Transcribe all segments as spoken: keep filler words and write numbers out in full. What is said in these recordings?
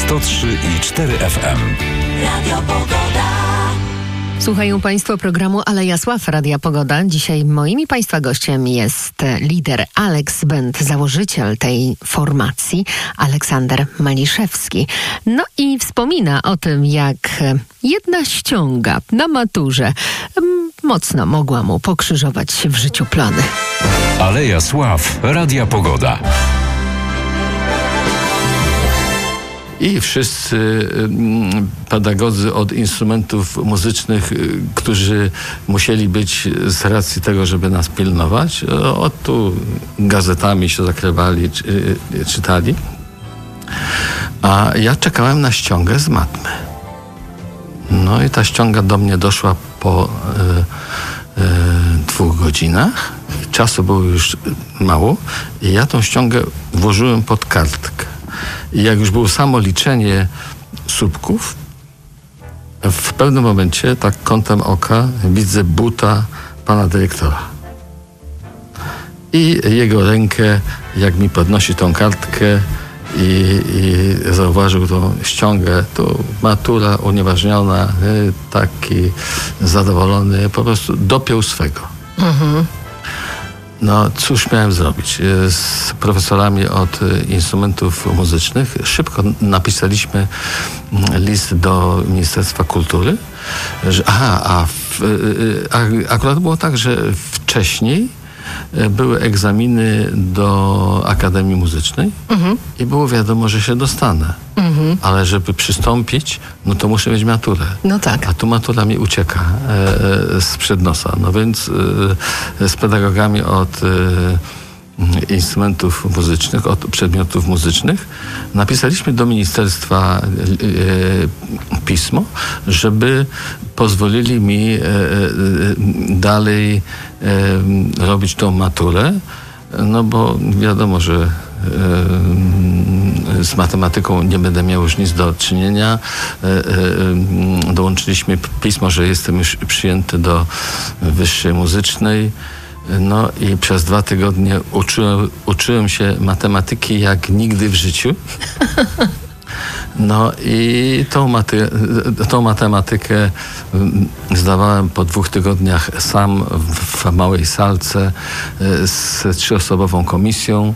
sto trzy i cztery F M. Radio Pogoda. Słuchają Państwo programu Aleja Sław Radia Pogoda. Dzisiaj moim i Państwa gościem jest lider Alex Band, założyciel tej formacji, Aleksander Maliszewski. No i wspomina o tym, jak jedna ściąga na maturze mocno mogła mu pokrzyżować w życiu plany. Aleja Sław Radia Pogoda. I wszyscy pedagodzy od instrumentów muzycznych, którzy musieli być z racji tego, żeby nas pilnować, od tu gazetami się zakrywali, czy, czytali. A ja czekałem na ściągę z matmy. No i ta ściąga do mnie doszła po y, y, dwóch godzinach. Czasu było już mało i ja tą ściągę włożyłem pod kartkę. I jak już było samo liczenie słupków, w pewnym momencie, tak kątem oka, widzę buta pana dyrektora. I jego rękę, jak mi podnosi tą kartkę i, i zauważył tą ściągę, to matura unieważniona, taki zadowolony, po prostu dopiął swego. Mhm. No, cóż miałem zrobić? Z profesorami od instrumentów muzycznych szybko napisaliśmy list do Ministerstwa Kultury, że aha, a, w, a akurat było tak, że wcześniej były egzaminy do Akademii Muzycznej mhm. i było wiadomo, że się dostanę. Mhm. Ale żeby przystąpić, no to muszę mieć maturę. No tak. A tu matura mi ucieka e, sprzed nosa. No więc e, z pedagogami od e, instrumentów muzycznych, od przedmiotów muzycznych napisaliśmy do ministerstwa e, pismo, żeby pozwolili mi e, e, dalej e, robić tą maturę, no bo wiadomo, że z matematyką nie będę miał już nic do czynienia. Dołączyliśmy pismo, że jestem już przyjęty do wyższej muzycznej. No i przez dwa tygodnie uczyłem, uczyłem się matematyki jak nigdy w życiu. No i tą, maty, tą matematykę zdawałem po dwóch tygodniach sam w małej salce z trzyosobową komisją.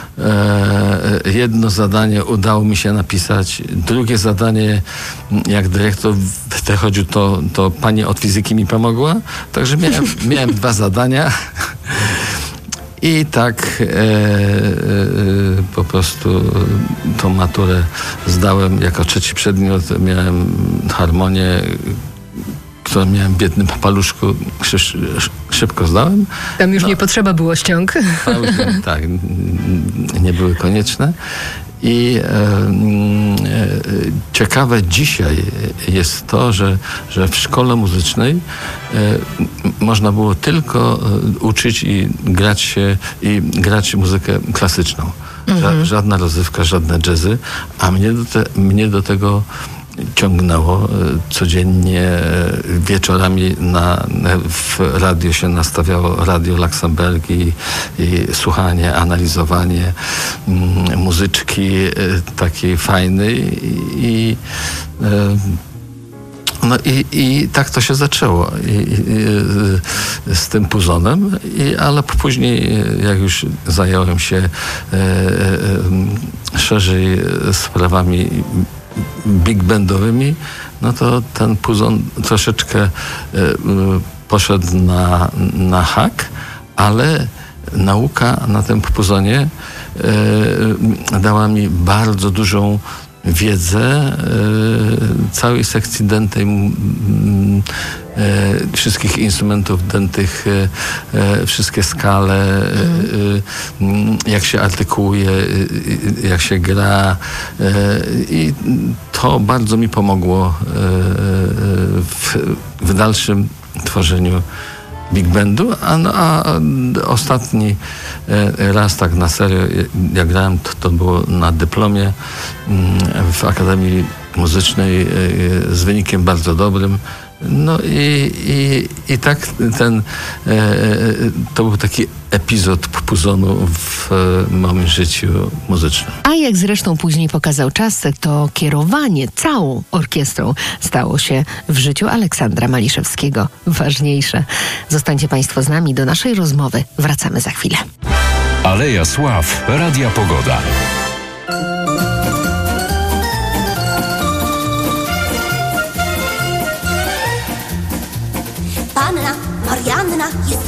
Jedno zadanie udało mi się napisać, drugie zadanie, jak dyrektor wychodził, to, to pani od fizyki mi pomogła. Także miałem, miałem dwa zadania. I tak e, e, po prostu tą maturę zdałem jako trzeci przedmiot. Miałem harmonię, którą miałem w biednym paluszku, szybko zdałem. Tam już no, nie potrzeba było ściąg. Tak, nie były konieczne. I e, e, ciekawe dzisiaj jest to, że, że w szkole muzycznej e, można było tylko uczyć i grać się i grać muzykę klasyczną. Mhm. Żadna rozrywka, żadne jazzy, a mnie do, te, mnie do tego ciągnęło. Codziennie wieczorami na, w radio się nastawiało Radio Luxemburg i, i słuchanie, analizowanie mm, muzyczki takiej fajnej i, no i, i tak to się zaczęło i, i, z tym puzonem, i, ale później jak już zająłem się e, e, szerzej sprawami big bandowymi, no to ten puzon troszeczkę y, poszedł na, na hak, ale nauka na tym puzonie y, dała mi bardzo dużą wiedzę y, całej sekcji dętej, y, wszystkich instrumentów dętych, y, y, wszystkie skale, mm. y, y, jak się artykułuje, y, jak się gra, y, i to bardzo mi pomogło y, w, w dalszym tworzeniu big bandu, a, no, a ostatni raz tak na serio, jak grałem, to, to było na dyplomie w Akademii Muzycznej z wynikiem bardzo dobrym. No i, i, i tak ten, e, to był taki epizod Puzonu w e, moim życiu muzycznym. A jak zresztą później pokazał czas, to kierowanie całą orkiestrą stało się w życiu Aleksandra Maliszewskiego ważniejsze. Zostańcie Państwo z nami, do naszej rozmowy wracamy za chwilę. Aleja Sław, Radia Pogoda. Panna Marianna jest